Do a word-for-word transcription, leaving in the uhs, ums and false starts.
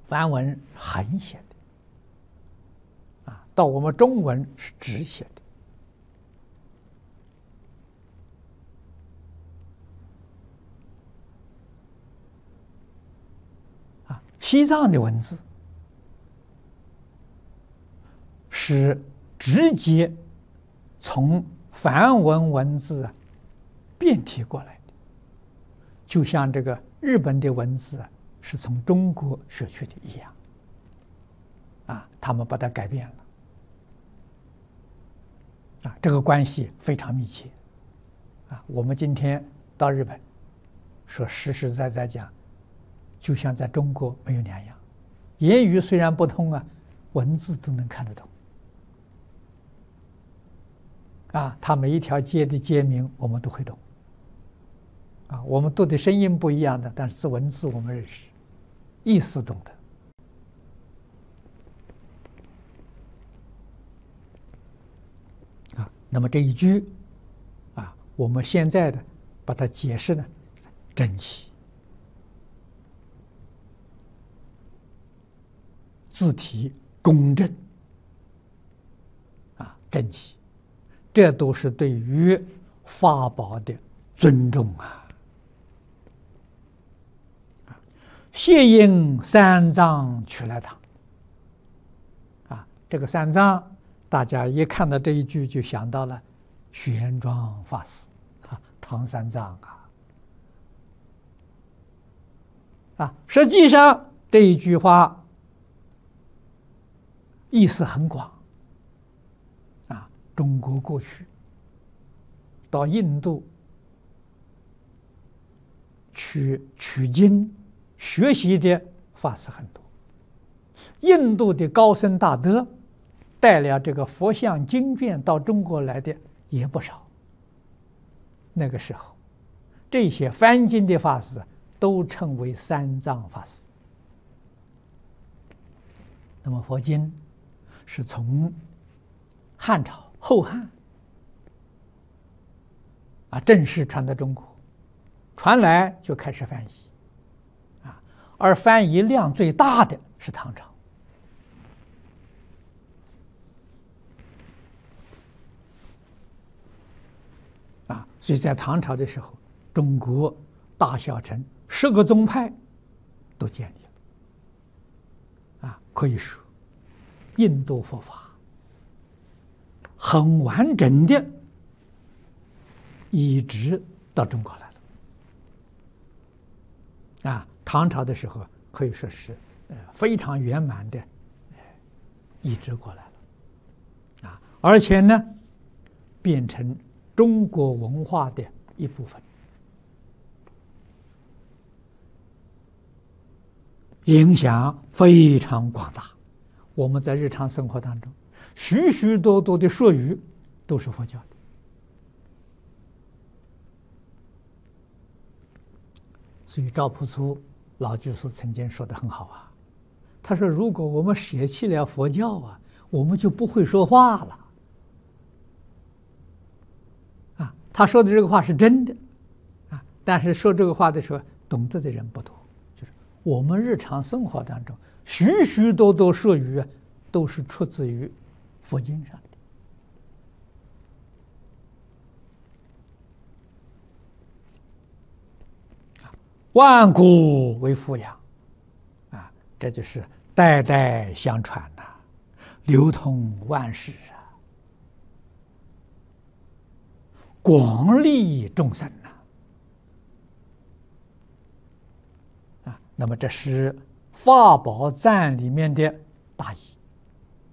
梵文横写的，啊，到我们中文是直写的。啊，西藏的文字是直接从梵文文字啊变体过来的，就像这个日本的文字啊是从中国学去的一样，啊，他们把它改变了，啊，这个关系非常密切，啊，我们今天到日本，说实实在在讲，就像在中国没有两样，言语虽然不通啊，文字都能看得懂。啊，它每一条街的街名我们都会懂，啊，我们读的声音不一样的，但是文字我们认识，意思懂得。啊，那么这一句，啊，我们现在的把它解释呢，整齐，字体工整，啊，整齐。这都是对于法宝的尊重啊！谢应三藏取来唐啊，这个三藏，大家一看到这一句就想到了玄奘法师啊，唐三藏啊啊！实际上这一句话意思很广。中国过去到印度去取经学习的法师很多，印度的高僧大德带了这个佛像经卷到中国来的也不少。那个时候，这些翻经的法师都称为三藏法师。那么佛经是从汉朝后汉啊正式传到中国，传来就开始翻译啊，而翻译量最大的是唐朝啊，所以在唐朝的时候，中国大小乘十个宗派都建立了啊，可以说印度佛法很完整的移植到中国来了啊！唐朝的时候可以说是呃非常圆满的移植过来了啊，而且呢，变成中国文化的一部分，影响非常广大。我们在日常生活当中，许许多多的术语都是佛教的。所以赵朴初老居士曾经说得很好啊，他说如果我们舍弃了佛教啊，我们就不会说话了啊。他说的这个话是真的啊，但是说这个话的时候懂得的人不多，就是我们日常生活当中许许多多术语啊，都是出自于佛经上的。万古为富养啊，这就是代代相传呐、啊，流通万世啊，广利众生呐、啊。啊，那么这是法宝赞里面的大义。